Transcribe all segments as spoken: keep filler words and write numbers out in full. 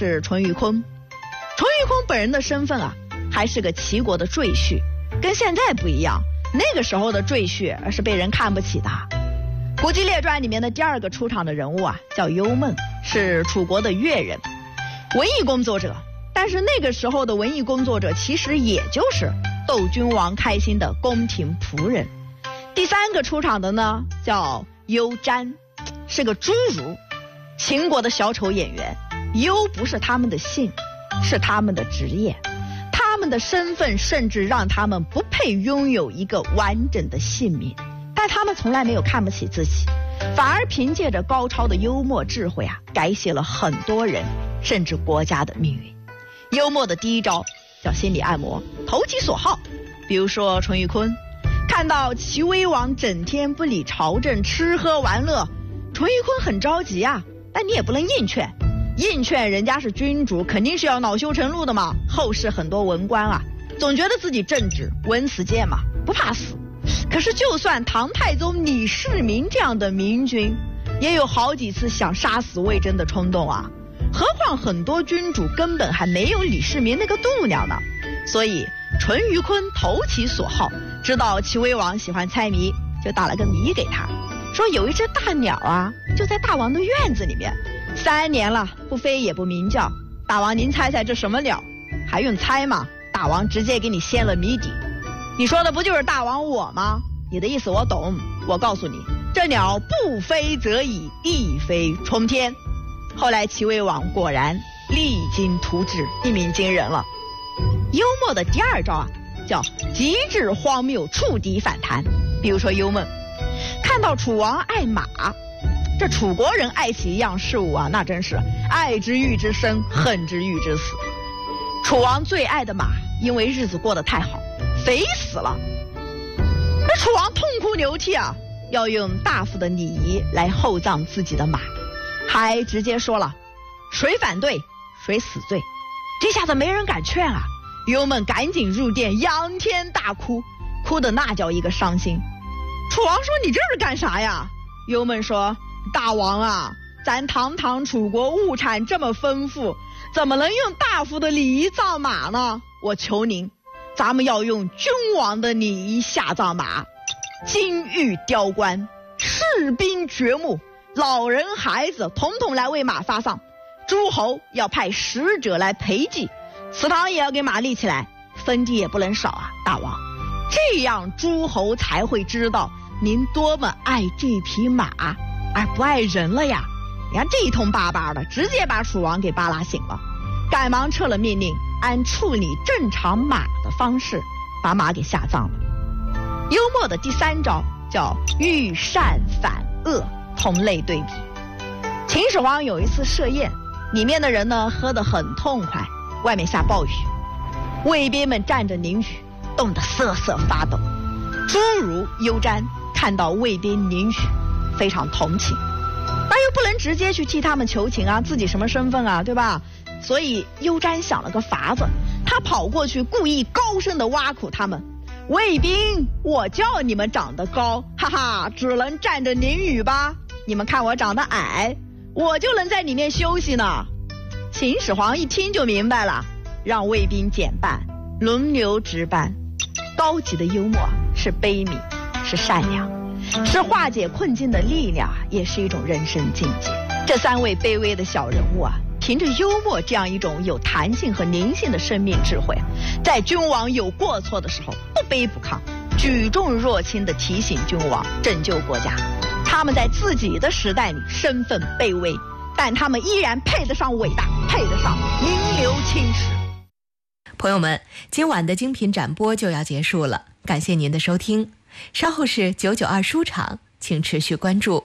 是淳于髡。淳于髡本人的身份啊，还是个齐国的赘婿，跟现在不一样。那个时候的赘婿是被人看不起的。《国记列传》里面的第二个出场的人物啊，叫幽梦，是楚国的越人，文艺工作者。但是那个时候的文艺工作者，其实也就是逗君王开心的宫廷仆人。第三个出场的呢，叫幽瞻，是个侏儒，秦国的小丑演员。幽不是他们的姓，是他们的职业。他们的身份甚至让他们不配拥有一个完整的姓名，但他们从来没有看不起自己，反而凭借着高超的幽默智慧啊，改写了很多人甚至国家的命运。幽默的第一招叫心理按摩，投其所好。比如说淳于髡，看到齐威王整天不理朝政，吃喝玩乐，淳于髡很着急啊，但你也不能硬劝。硬劝人家是君主，肯定是要恼羞成怒的嘛。后世很多文官啊，总觉得自己正直，文辞健嘛，不怕死。可是就算唐太宗李世民这样的明君，也有好几次想杀死魏征的冲动啊。何况很多君主根本还没有李世民那个度量呢。所以淳于髡投其所好，知道齐威王喜欢猜谜，就打了个谜给他，说有一只大鸟啊，就在大王的院子里面，三年了不飞也不鸣叫。大王您猜猜这什么鸟？还用猜吗？大王直接给你掀了谜底。你说的不就是大王我吗？你的意思我懂，我告诉你，这鸟不飞则已，一飞冲天。后来齐威王果然励精图治，一鸣惊人了。幽默的第二招啊，叫极致荒谬，触底反弹。比如说幽梦看到楚王爱马，这楚国人爱起一样事物啊，那真是爱之欲之生，恨之欲之死。楚王最爱的马，因为日子过得太好，肥死了。那楚王痛哭流涕啊，要用大夫的礼仪来厚葬自己的马，还直接说了谁反对谁死罪。这下子没人敢劝啊，幽梦赶紧入殿仰天大哭，哭得那叫一个伤心。楚王说你这是干啥呀？幽梦说大王啊，咱堂堂楚国物产这么丰富，怎么能用大夫的礼仪葬马呢？我求您，咱们要用君王的礼仪下葬马，金玉雕冠，士兵掘墓，老人孩子统统来为马发丧，诸侯要派使者来陪祭，祠堂也要给马立起来，分地也不能少啊，大王。这样诸侯才会知道您多么爱这匹马，而不爱人了呀。你看这一通巴巴的，直接把楚王给巴拉醒了，赶忙撤了命令，按处理正常马的方式把马给下葬了。幽默的第三招叫遇善反恶，同类对比。秦始皇有一次设宴，里面的人呢喝得很痛快，外面下暴雨，卫兵们站着淋雨，冻得瑟瑟发抖。侏儒幽瞻看到卫兵淋雨，非常同情，而又不能直接去替他们求情啊，自己什么身份啊，对吧？所以幽瞻想了个法子，他跑过去故意高声的挖苦他们，卫兵，我叫你们长得高，哈哈，只能站着淋雨吧？你们看我长得矮，我就能在里面休息呢。秦始皇一听就明白了，让卫兵减半，轮流值班。高级的幽默是悲悯，是善良，是化解困境的力量，也是一种人生境界。这三位卑微的小人物啊，凭着幽默这样一种有弹性和灵性的生命智慧，在君王有过错的时候不卑不亢，举重若轻地提醒君王，拯救国家。他们在自己的时代里身份卑微，但他们依然配得上伟大，配得上名留青史。 朋友们，今晚的精品展播就要结束了，感谢您的收听。稍后是九九二书场，请持续关注。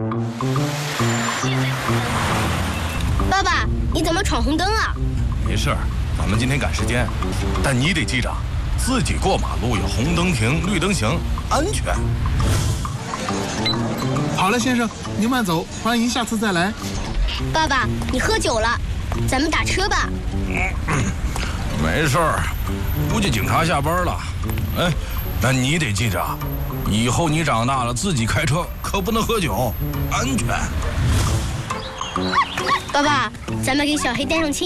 爸爸，你怎么闯红灯啊？ 没事儿，咱们今天赶时间，但你得记着，自己过马路有红灯停，绿灯行，安全。 好了，先生，您慢走，欢迎下次再来。 爸爸，你喝酒了，咱们打车吧。 嗯，没事儿，估计警察下班了。哎，那你得记着，以后你长大了自己开车可不能喝酒，安全。 爸爸，咱们给小黑带上亲。